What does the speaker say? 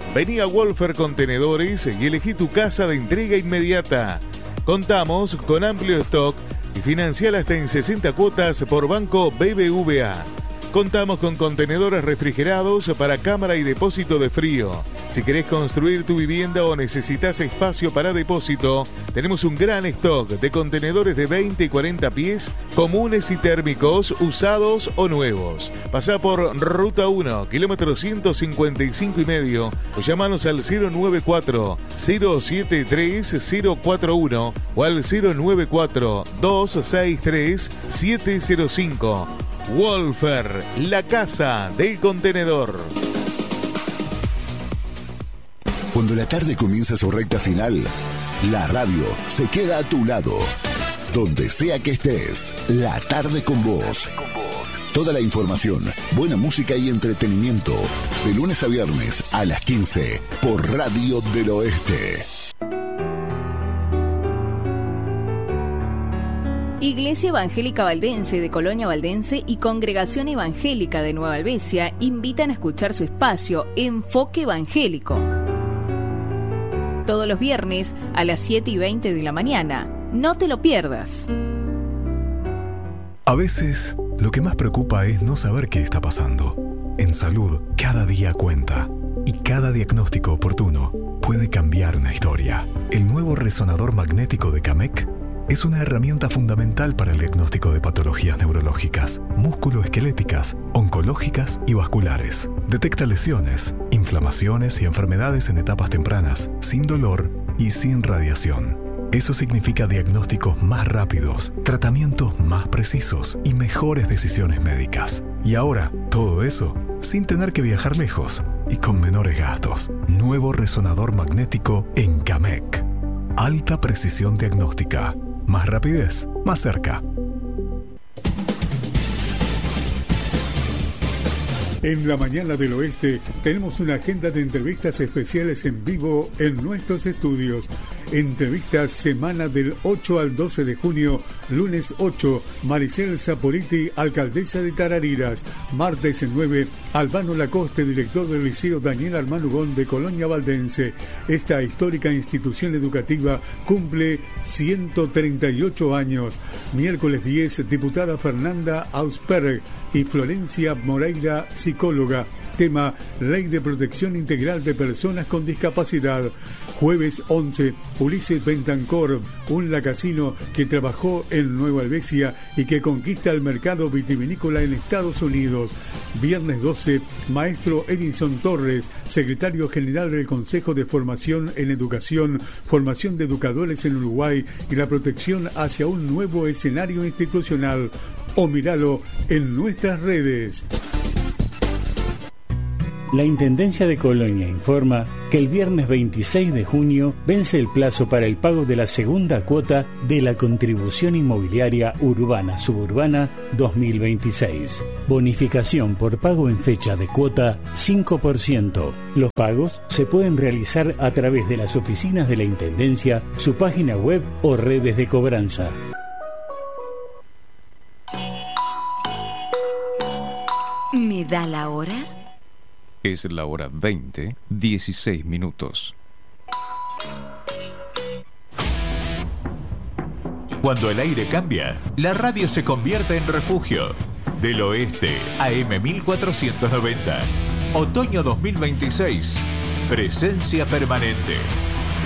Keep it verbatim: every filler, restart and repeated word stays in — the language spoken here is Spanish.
Vení a Wolfer Contenedores y elegí tu casa de entrega inmediata. Contamos con amplio stock y financiar hasta en sesenta cuotas por Banco B B V A. Contamos con contenedores refrigerados para cámara y depósito de frío. Si querés construir tu vivienda o necesitas espacio para depósito, tenemos un gran stock de contenedores de veinte y cuarenta pies, comunes y térmicos, usados o nuevos. Pasá por Ruta uno, kilómetro ciento cincuenta y cinco y medio, o llamanos al cero nueve cuatro, cero siete tres, cero cuatro uno o al cero nueve cuatro, dos seis tres, siete cero cinco. Wolfer, la casa del contenedor. Cuando la tarde comienza su recta final, la radio se queda a tu lado. Donde sea que estés, la tarde con vos. Toda la información, buena música y entretenimiento. De lunes a viernes a las quince por Radio del Oeste. Iglesia Evangélica Valdense de Colonia Valdense y Congregación Evangélica de Nueva Albesia invitan a escuchar su espacio Enfoque Evangélico. Todos los viernes a las siete y veinte de la mañana. No te lo pierdas. A veces, lo que más preocupa es no saber qué está pasando. En salud, cada día cuenta. Y cada diagnóstico oportuno puede cambiar una historia. El nuevo resonador magnético de Camec es una herramienta fundamental para el diagnóstico de patologías neurológicas, musculoesqueléticas, oncológicas y vasculares. Detecta lesiones, inflamaciones y enfermedades en etapas tempranas, sin dolor y sin radiación. Eso significa diagnósticos más rápidos, tratamientos más precisos y mejores decisiones médicas. Y ahora, todo eso sin tener que viajar lejos y con menores gastos. Nuevo resonador magnético en Camec. Alta precisión diagnóstica. Más rapidez, más cerca. En la mañana del oeste tenemos una agenda de entrevistas especiales en vivo en nuestros estudios. Entrevistas semana del ocho al doce de junio, lunes ocho, Maricel Saporiti, alcaldesa de Tarariras. Martes nueve, Albano Lacoste, director del Liceo Daniel Armanugón de Colonia Valdense. Esta histórica institución educativa cumple ciento treinta y ocho años. Miércoles diez, diputada Fernanda Ausperg y Florencia Moreira, psicóloga. Tema: Ley de Protección Integral de Personas con Discapacidad. Jueves once, Ulises Bentancor, un lacasino que trabajó en Nueva Albesia y que conquista el mercado vitivinícola en Estados Unidos. Viernes doce, maestro Edison Torres, secretario general del Consejo de Formación en Educación, formación de educadores en Uruguay y la protección hacia un nuevo escenario institucional. O míralo en nuestras redes. La Intendencia de Colonia informa que el viernes veintiséis de junio vence el plazo para el pago de la segunda cuota de la Contribución Inmobiliaria Urbana Suburbana dos mil veintiséis. Bonificación por pago en fecha de cuota cinco por ciento. Los pagos se pueden realizar a través de las oficinas de la Intendencia, su página web o redes de cobranza. ¿Me da la hora? Es la hora veinte, dieciséis minutos. Cuando el aire cambia, la radio se convierte en refugio. Del Oeste, A M mil cuatrocientos noventa. Otoño dos mil veintiséis. Presencia permanente.